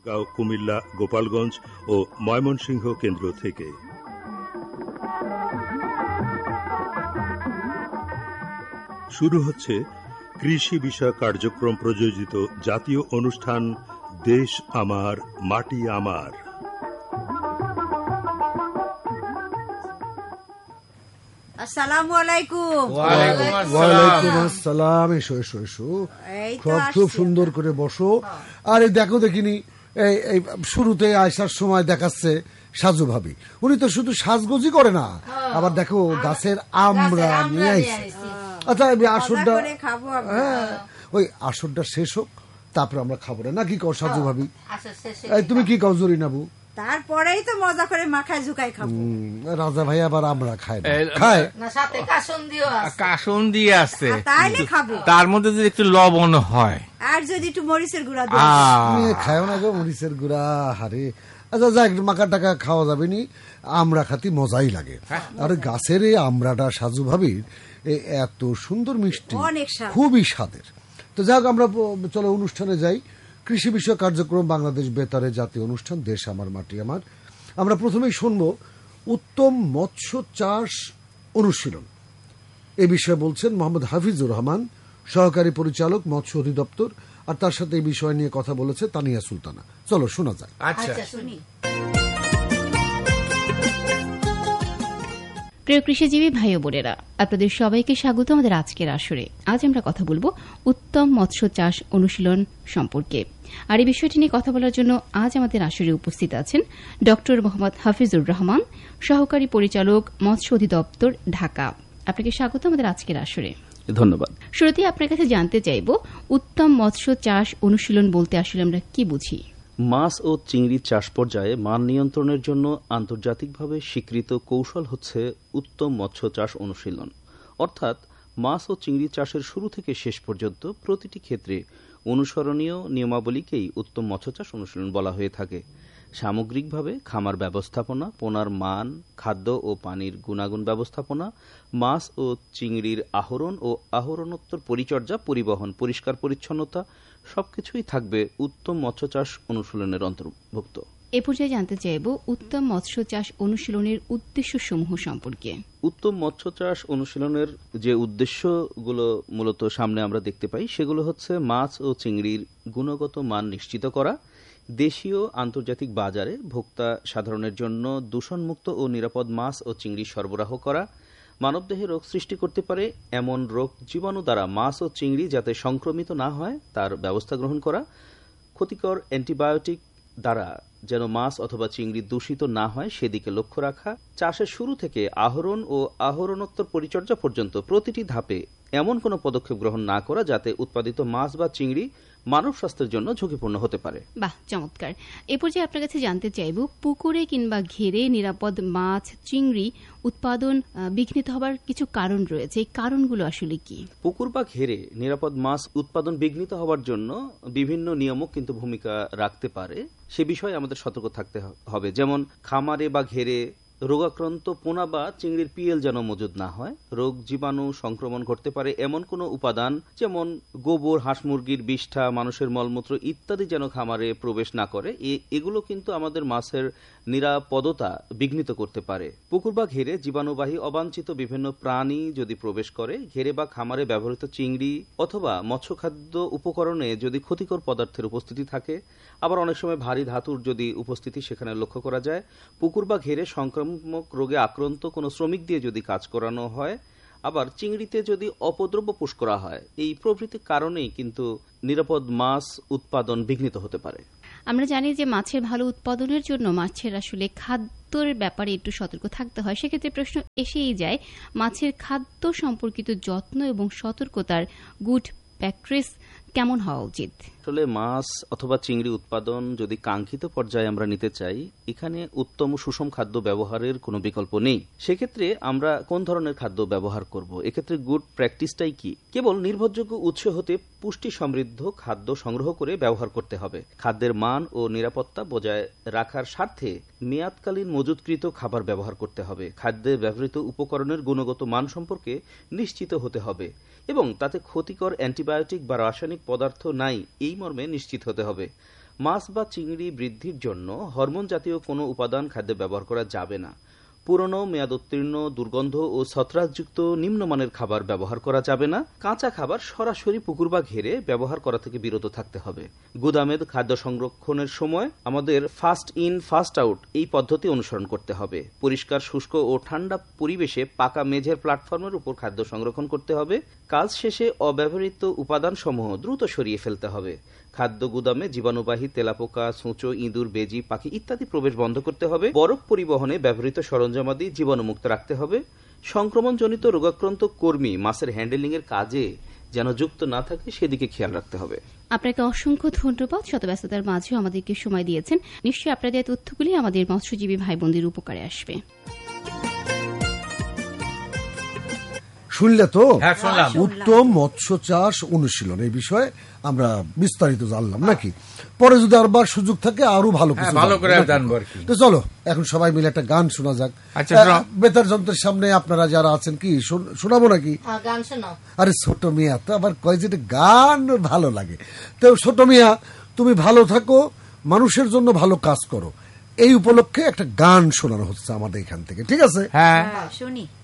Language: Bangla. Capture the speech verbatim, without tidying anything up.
ঠাকুরগাঁও, কুমিল্লা, গোপালগঞ্জ ও ময়মনসিংহ কেন্দ্র থেকে। শুরু হচ্ছে কৃষি বিষয়ক কার্যক্রম প্রযোজিত জাতীয় অনুষ্ঠান দেশ আমার মাটি আমার। আসসালামু আলাইকুম। ওয়ালাইকুম আসসালাম। এসো এসো এসো, খুব সুন্দর করে বসো। আরে দেখো দেখিনি, এই শুরুতে আসার সময় দেখাচ্ছে সাজু ভাবি, উনি তো শুধু সাজগোজই করে না, আবার দেখো গাছের আমড়া নিয়ে আইছে। আচ্ছা আসরটা, হ্যাঁ ওই আসরটা শেষ হোক, তারপরে আমরা খাবো না, নাকি কও সাজু ভাবি? তুমি কি কও জরিনাবু? তারপরেই তো মজা করে মাখায় ঝুকাই খাবো। রাজা ভাই আবার আমরা খাই না, খায় না, সাথে কাসুন দিও আছে। কাসুন দিয়ে আছে, তাইলে খাবো। তার মধ্যে যদি একটু লবণ হয় আর যদি একটু মরিচের গুঁড়া দিও। খায়ও না গো মরিচের গুঁড়া, হারে। আচ্ছা যাক, মাখা টাকা খাওয়া যাবে নি, আমরা খাতি মজাই লাগে। আর গাছের এই আমড়াটা সাজু ভাবির এত সুন্দর মিষ্টি, খুবই স্বাদের। তো যাক, আমরা চলো অনুষ্ঠানে যাই। কৃষি বিষয়ক কার্যক্রম বাংলাদেশ বেতারে জাতীয় অনুষ্ঠান দেশ আমার মাটি আমার। আমরা প্রথমেই শুনব উত্তম মৎস্য চাষ অনুশীলন। এ বিষয়ে বলছেন মোহাম্মদ হাফিজুর রহমান, সহকারী পরিচালক মৎস্য অধিদপ্তর, আর তার সাথে এই বিষয় নিয়ে কথা বলেছে তানিয়া সুলতানা। চলো শোনা যাক। আচ্ছা শুনি। প্রিয় কৃষিজীবী ভাই ও বোনেরা, আপনাদের সবাইকে স্বাগত আমাদের আজকের আসরে। আজ আমরা কথা বলবো উত্তম মৎস্য চাষ অনুশীলন সম্পর্কে। আর এই বিষয়টি নিয়ে কথা বলার জন্য আজ আমাদের আসরে উপস্থিত আছেন ডক্টর মোহাম্মদ হাফিজুর রহমান, সহকারী পরিচালক মৎস্য অধিদপ্তর, ঢাকা। আপনাকে স্বাগত আমাদের আজকের আসরে। ধন্যবাদ। শুরুতেই আপনার কাছে জানতে চাইব, উত্তম মৎস্য চাষ অনুশীলন বলতে আসলে আমরা কি বুঝি? মাছ ও চিংড়ি চাষ পর্যায়ে মান নিয়ন্ত্রণের জন্য আন্তর্জাতিকভাবে স্বীকৃত কৌশল হচ্ছে উত্তম মৎস্য চাষ অনুশীলন। অর্থাৎ মাছ ও চিংড়ি চাষের শুরু থেকে শেষ পর্যন্ত প্রতিটি ক্ষেত্রে অনুসরণীয় নিয়মাবলীকেই উত্তম মৎস্য চাষ অনুশীলন বলা হয়ে থাকে। সামগ্রিকভাবে খামার ব্যবস্থাপনা, পোনার মান, খাদ্য ও পানির গুণাগুণ ব্যবস্থাপনা, মাছ ও চিংড়ির আহরণ ও আহরণোত্তর পরিচর্যা, পরিবহন, পরিষ্কার পরিচ্ছন্নতা সবকিছুই থাকবে উত্তম মৎস্য চাষ অনুশীলনের অন্তর্ভুক্ত। এ পর্যায়ে জানতে চাইব উত্তম মৎস্য চাষ অনুশীলনের উদ্দেশ্যসমূহ সম্পর্কে। উত্তম মৎস্য চাষ অনুশীলনের যে উদ্দেশ্যগুলো মূলত সামনে আমরা দেখতে পাই, সেগুলো হচ্ছে মাছ ও চিংড়ির গুণগত মান নিশ্চিত করা, দেশীয় আন্তর্জাতিক বাজারে ভোক্তা সাধারণের জন্য দূষণমুক্ত ও নিরাপদ মাছ ও চিংড়ি সরবরাহ করা, মানবদেহে রোগ সৃষ্টি করতে পারে এমন রোগ জীবাণু দ্বারা মাছ ও চিংড়ি যাতে সংক্রমিত না হয় তার ব্যবস্থা গ্রহণ করা, ক্ষতিকর অ্যান্টিবায়োটিক দ্বারা যেন মাছ অথবা চিংড়ি দূষিত না হয় সেদিকে লক্ষ্য রাখা, চাষের শুরু থেকে আহরণ ও আহরণোত্তর পরিচর্যা পর্যন্ত প্রতিটি ধাপে এমন কোনো পদক্ষেপ গ্রহণ না করা যাতে উৎপাদিত মাছ বা চিংড়ি মানব স্বাস্থ্যের জন্য ঝুঁকিপূর্ণ হতে পারে। বাহ, চমৎকার। এ পর্যায়ে আপনার কাছে জানতে চাইব, পুকুরে কিংবা ঘেরে নিরাপদ মাছ চিংড়ি উৎপাদন বিঘ্নিত হবার কিছু কারণ রয়েছে, এই কারণগুলো আসলে কি? পুকুর বা ঘেরে নিরাপদ মাছ উৎপাদন বিঘ্নিত হওয়ার জন্য বিভিন্ন নিয়মও কিন্তু ভূমিকা রাখতে পারে, সে বিষয়ে আমাদের সতর্ক থাকতে হবে। যেমন খামারে বা ঘেরে রোগাক্রান্ত পোনা বা চিংড়ির পিএল যেন মজুদ না হয়, রোগ জীবাণু সংক্রমণ ঘটতে পারে এমন কোনো উপাদান যেমন গোবর, হাঁস মুরগির বিষ্ঠা, মানুষের মলমূত্র ইত্যাদি যেন খামারে প্রবেশ না করে, এগুলো কিন্তু আমাদের মাছের নিরাপদতা বিঘ্নিত করতে পারে। পুকুর বা ঘেরে জীবাণুবাহী অবাঞ্ছিত বিভিন্ন প্রাণী যদি প্রবেশ করে, ঘেরে বা খামারে ব্যবহৃত চিংড়ি অথবা মৎস্যখাদ্য উপকরণে যদি ক্ষতিকর পদার্থের উপস্থিতি থাকে, আবার অনেক সময় ভারী ধাতুর যদি উপস্থিতি সেখানে লক্ষ্য করা যায়, পুকুর বা ঘেরে সংক্রমণ রোগে আক্রান্ত কোনো শ্রমিক দিয়ে যদি কাজ করানো হয়, আবার চিংড়িতে যদি অপদ্রব্য পুশ করা হয়, এই প্রভৃতি কারণেই কিন্তু নিরাপদ মাছ উৎপাদন বিঘ্নিত হতে পারে। আমরা জানি যে মাছের ভালো উৎপাদনের জন্য মাছের আসলে খাদ্যের ব্যাপারে একটু সতর্ক থাকতে হয়। সেক্ষেত্রে প্রশ্ন এসেই যায়, মাছের খাদ্য সম্পর্কিত যত্ন এবং সতর্কতার গুড প্র্যাকটিস কেমন হওয়া উচিত? আসলে মাছ অথবা চিংড়ি উৎপাদন যদি কাঙ্ক্ষিত পর্যায়ে আমরা নিতে চাই, এখানে উত্তম সুষম খাদ্য ব্যবহারের কোনো বিকল্প নেই। সেক্ষেত্রে আমরা কোন ধরনের খাদ্য ব্যবহার করব? এক্ষেত্রে গুড প্র্যাকটিসটাই কি? কেবল নির্ভরযোগ্য উৎস হতে পুষ্টি সমৃদ্ধ খাদ্য সংগ্রহ করে ব্যবহার করতে হবে। খাদ্যের মান ও নিরাপত্তা বজায় রাখার স্বার্থে মেয়াদকালীন মজুতকৃত খাবার ব্যবহার করতে হবে। খাদ্যে ব্যবহৃত উপকরণের গুণগত মান সম্পর্কে নিশ্চিত হতে হবে এবং তাতে ক্ষতিকর অ্যান্টিবায়োটিক বা রাসায়নিক পদার্থ নাই এই মর্মে নিশ্চিত হতে হবে। মাছ বা চিংড়ি বৃদ্ধির জন্য হরমোন জাতীয় কোনো উপাদান খাদ্যে ব্যবহার করা যাবে না। পুরনো, মেয়াদোত্তীর্ণ, দুর্গন্ধ ও ছত্রাকযুক্ত নিম্নমানের খাবার ব্যবহার করা যাবে না। কাঁচা খাবার সরাসরি পুকুর বা ঘেরে ব্যবহার করা থেকে বিরত থাকতে হবে। গুদামে খাদ্য সংরক্ষণের সময় আমাদের ফাস্ট ইন ফাস্ট আউট এই পদ্ধতি অনুসরণ করতে হবে। পরিষ্কার, শুষ্ক ও ঠান্ডা পরিবেশে পাকা মেঝের প্ল্যাটফর্মের উপর খাদ্য সংরক্ষণ করতে হবে। কাজ শেষে অব্যবহৃত উপাদানসমূহ দ্রুত সরিয়ে ফেলতে হবে। খাদ্য গুদামে জীবাণুবাহী তেলাপোকা, ছুঁচো, ইঁদুর, বেজি, পাখি ইত্যাদি প্রবেশ বন্ধ করতে হবে। বরফ পরিবহনে ব্যবহৃত সরঞ্জামাদি জীবাণুমুক্ত রাখতে হবে। সংক্রমণজনিত রোগাক্রান্ত কর্মী মাছের হ্যান্ডেলিং এর কাজে যেন যুক্ত না থাকে সেদিকে খেয়াল রাখতে হবে। আপনাকে অসংখ্য ধন্যবাদ। শত ব্যস্ততার মাঝেও আমাদেরকে সময় দিয়েছেন। নিশ্চয়ই আপনাদের তথ্যগুলি আমাদের মৎস্যজীবী ভাই বোনদের উপকারে আসবে। শুনলে তো হ্যাঁ, শুনলাম। উত্তম মৎস্য চাষ অনুশীলন এই বিষয়ে আমরা বিস্তারিত জানলাম নাকি। পরে যদি আরবার সুযোগ থাকে আরো ভালো হ্যাঁ, কিছু ভালো জানবো, করে নাকি? জানবো আর কি। তো চলো এখন সবাই মিলে একটা গান শোনা যাক। আচ্ছা, আহ, শোনাও। বেতার যন্ত্রের সামনে আপনারা যারা আছেন কি শোন- শোনাবো নাকি? হ্যাঁ, গান শোনাও। আরে ছোট মিয়া তো আবার কয় যে গান ভালো লাগে। তো ছোট মিয়া তুমি ভালো থাকো, মানুষের জন্য ভালো কাজ করো, এই উপলক্ষে একটা গান শোনানো হচ্ছে আমাদের এখান থেকে, ঠিক আছে? হ্যাঁ হ্যাঁ, শুনি।